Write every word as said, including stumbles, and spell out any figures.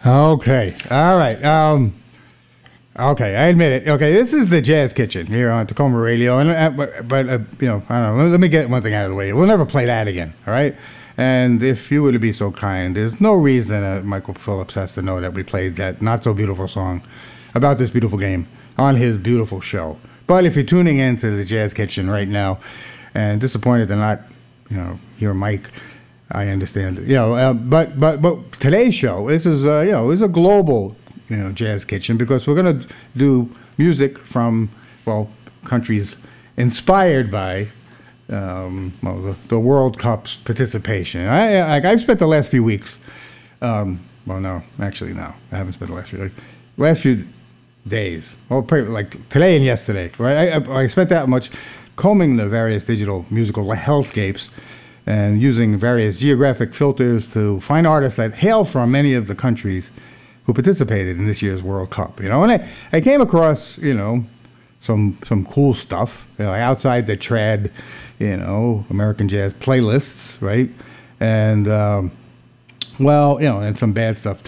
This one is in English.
Okay. All right. Um, okay, I admit it. Okay, this is the Jazz Kitchen here on Tacoma Radio, and uh, but, but uh, you know, I don't know. Let me get one thing out of the way. We'll never play that again. All right. And if you were to be so kind, there's no reason that Michael Phillips has to know that we played that not so beautiful song about this beautiful game on his beautiful show. But if you're tuning into the Jazz Kitchen right now and disappointed to not, you know, hear Mike, I understand. You know, uh, but but but today's show, this is uh, you know, is a global, you know, Jazz Kitchen, because we're gonna do music from, well, countries inspired by um, well, the, the World Cup's participation. I, I I've spent the last few weeks, um, well, no, actually no, I haven't spent the last few like, last few days. Well, pretty, like today and yesterday, right? I, I I spent that much combing the various digital musical hellscapes and using various geographic filters to find artists that hail from many of the countries who participated in this year's World Cup. You know, and I, I came across, you know, some some cool stuff, you know, outside the trad, you know, American jazz playlists, right? And um, well, you know, and some bad stuff